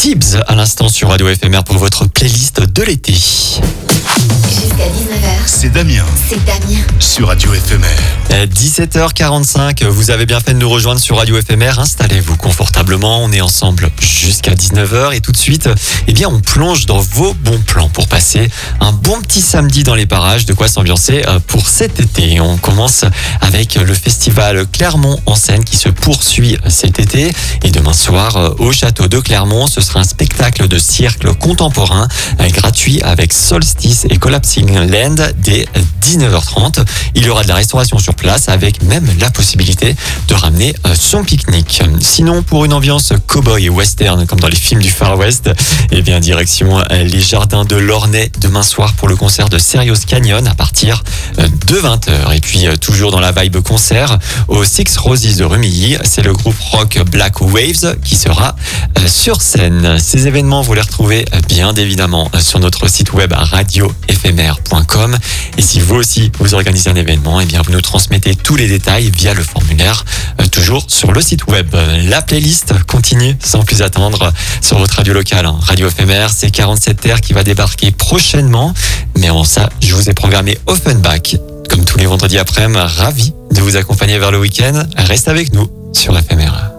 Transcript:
Tibbs à l'instant sur Radio FMR pour votre playlist de l'été. Jusqu'à 19h, C'est Damien c'est Damien. sur Radio FMR. 17h45, vous avez bien fait de nous rejoindre sur Radio FMR. Installez-vous confortablement, on est ensemble jusqu'à 19h et tout de suite, on plonge dans vos bons plans pour passer un bon petit samedi dans les parages. De quoi s'ambiancer pour cet été. On commence avec le festival Clermont en scène qui se poursuit cet été. Et demain soir, au château de Clermont, ce sera un spectacle de cirque contemporain gratuit avec Solstice et Collapsing Land dès 19h30. Il y aura de la restauration sur place avec même la possibilité de ramener son pique-nique. Sinon, pour une ambiance cow-boy et western comme dans les films du Far West, direction les jardins de Lornay demain soir pour le concert de Serious Canyon à partir de 20h. Et puis toujours dans la vibe concert, au Six Roses de Rumilly, c'est le groupe rock Black Waves qui sera sur scène. Ces événements, vous les retrouvez bien évidemment sur notre site web radiofmr.com. Et si vous aussi vous organisez un événement, vous nous transmettez tous les détails via le formulaire toujours sur le site web. La playlist continue sans plus attendre sur votre radio locale. Radio FMR, c'est 47 Terre qui va débarquer prochainement. Mais avant ça, je vous ai programmé Offenbach. Comme tous les vendredis après-midi, ravi de vous accompagner vers le week-end. Reste avec nous sur FMR.